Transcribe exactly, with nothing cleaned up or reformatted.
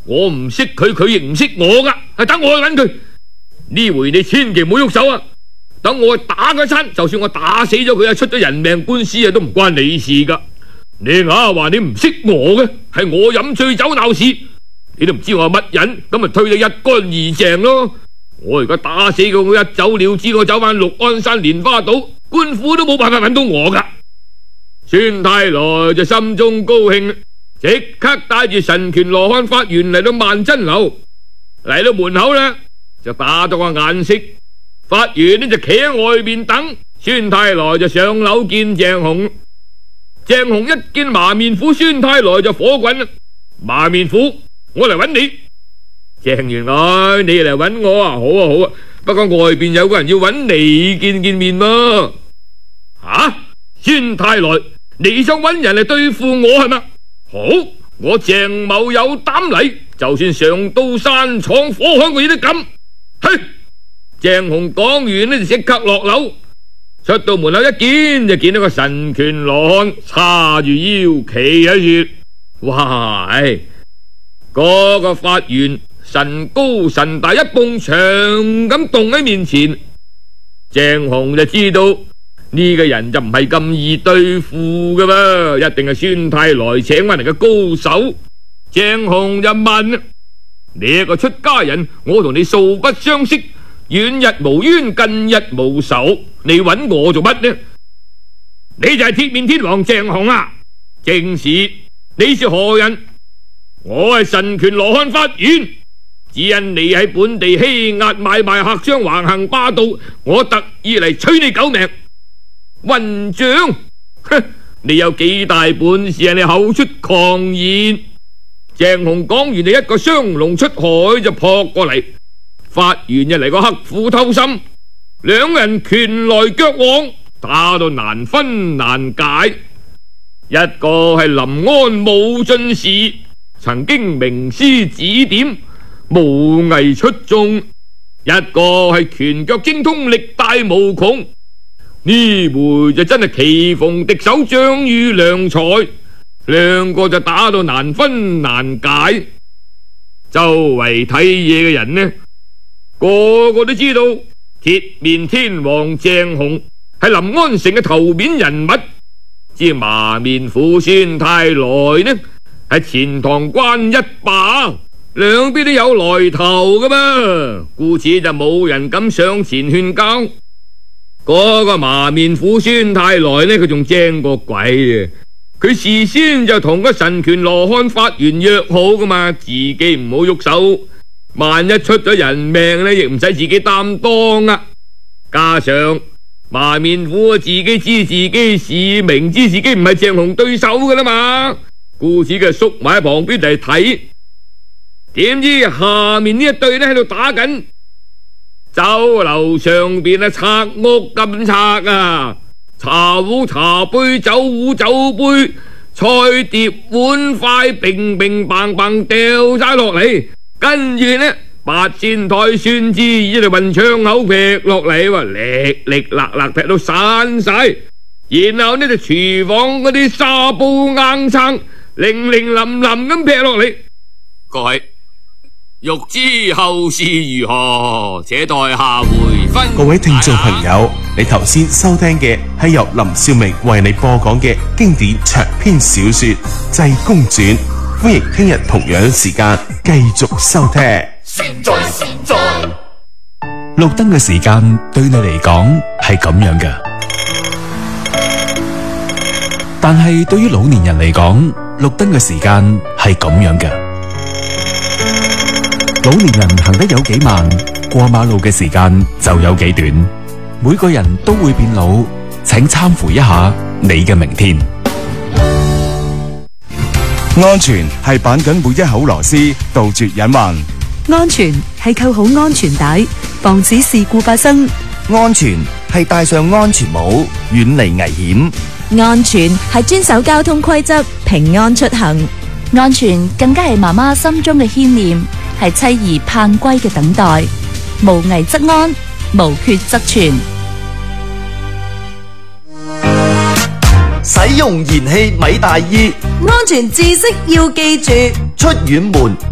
我唔識佢，佢亦唔識我噶，係等我去揾佢。呢回你千祈唔好喐手啊！等我去打佢一餐，就算我打死咗佢啊，出咗人命官司啊，都唔關你事噶。你硬係話你唔識我嘅，係我飲醉酒鬧事，你都唔知我係乜人，咁咪推你一乾二淨咯。我而家打死佢，我一走了之，我走翻六安山蓮花島，官府都冇辦法揾到我噶。孫太來就心中高興，即刻帶住神拳羅漢法員嚟到萬真樓，嚟到門口呢，就打咗個眼色。法員呢就企喺外面等，孫太來就上樓見鄭紅。鄭紅一見麻面虎孫太來就火滾啦！麻面虎，我嚟揾你。鄭員外，你嚟揾我啊？好啊好啊，不過外邊有個人要揾你見見面喎。吓，孫太來，你想揾人嚟對付我係咪？好，我鄭某有膽嚟，就算上刀山闖火海，我亦都敢。去！鄭紅講完呢，就即刻落樓，出到門口一見就見到個神拳羅漢叉住腰企喺度。哇！唉，嗰個法員神高神大，一埲牆咁棟喺面前。鄭紅就知道呢個人就唔係咁易對付噶噃，一定係孫太來請翻嚟嘅高手。鄭紅就問：你一個出家人，我同你素不相識，遠日無冤，近日無仇，你揾我做乜呢？你就係鐵面天王鄭紅啊？正是。你是何人？我係神拳羅漢法員，只因你喺本地欺壓買賣客商，橫行霸道，我特意嚟取你狗命。混賬！哼，你有幾大本事啊？你口出狂言！鄭紅講完，就一個雙龍出海就撲過嚟。法員就嚟個刻斧偷心，兩人拳來腳往，打到難分難解。一個係臨安武進士，曾經名師指點，武藝出眾；一個係拳腳精通，力大無窮。呢回就真係棋逢敵手，將遇良才，兩個就打到難分難解。周圍睇嘢嘅人呢，個個都知道鐵面天王鄭紅係臨安城嘅頭面人物。知麻面虎孫太來呢係錢塘關一霸，兩邊都有來頭噶嘛，故此就冇人敢上前勸交。嗰個麻面虎孫太來呢，佢仲精過鬼啊！佢事先就同個神拳羅漢法員約好噶嘛，自己唔好喐手，萬一出咗人命呢，亦唔使自己擔當啊！加上麻面虎自己知自己事，明知自己唔係鄭紅對手噶啦嘛，故此佢縮埋喺旁邊嚟睇。點知下面呢一對呢喺度打緊，酒樓上邊啊拆屋咁拆啊，茶壺茶杯，酒壺酒杯，菜碟碗筷，乒乒乓乓掉晒落嚟，跟住呢八仙台酸枝椅就運槍口劈落嚟，話力力勒勒劈到散晒，然後呢就廚房嗰啲沙煲硬撐零零冧冧咁劈落嚟。各位欲知後事如何，且待下回分解。 各位聽眾朋友，你頭先收聽嘅係由林少明為你播講嘅經典長篇小說《濟公傳》，歡迎聽日同樣時間繼續收聽。 善哉善哉， 綠燈嘅時間對你嚟講係咁樣嘅，但係對於老年人嚟講，綠燈嘅時間係咁樣嘅。老年人行得有幾慢，過馬路嘅時間就有幾短。每個人都會變老，請參乎一下你嘅明天。 安全係綁緊每一口螺絲，杜絕隱患。 安全係扣好安全帶，防止事故發生。 安全係戴上安全帽，遠離危險。 安全係遵守交通規則，平安出行。 安全更加係媽媽心中嘅牽念，係妻兒盼歸嘅等待。無危則安，無缺則全。 使用燃氣米大衣， 安全知識要記住。 出遠門